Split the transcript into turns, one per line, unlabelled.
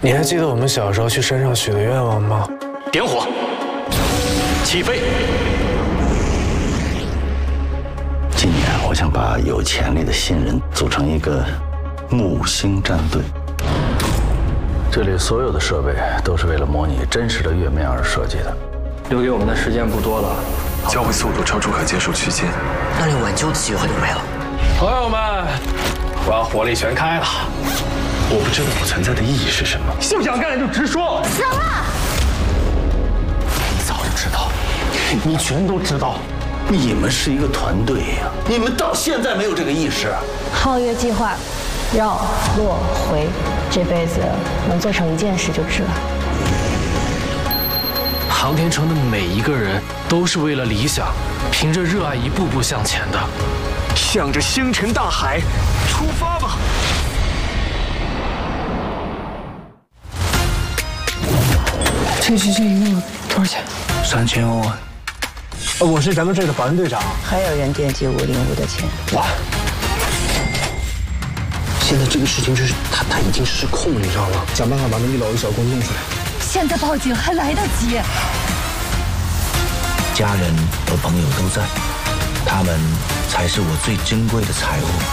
你还记得我们小时候去山上许的愿望吗？
点火，起飞。
今年我想把有潜力的新人组成一个木星战队。这里所有的设备都是为了模拟真实的月面而设计的。
留给我们的时间不多了，
交会速度超出可接受区间，
那连挽救的机会都没了。
朋友们，我要火力全开了。
我不知道我存在的意义是什么。
不想干就直说。
行了，
你早就知道，你全都知道。你们是一个团队呀，你们到现在没有这个意识。
皓月计划，绕落回，这辈子能做成一件事就值了。
航天城的每一个人都是为了理想，凭着热爱一步步向前的。
向着星辰大海出发吧！
这一个多少钱
？3000欧啊！
我是咱们这儿的保安队长。
还有人惦记505的钱。
哇！现在这个事情就是他已经失控了，你知道吗？想办法把那1楼的小工弄出来。
现在报警还来得及。
家人和朋友都在，他们才是我最珍贵的财物。